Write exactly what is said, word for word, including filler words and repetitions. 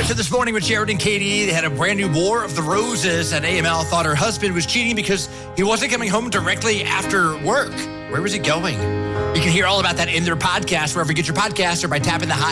So this morning with Jared and Katie, they had a brand new War of the Roses, and A M L thought her husband was cheating because he wasn't coming home directly after work. Where was he going? You can hear all about that in their podcast, wherever you get your podcast, or by tapping the hot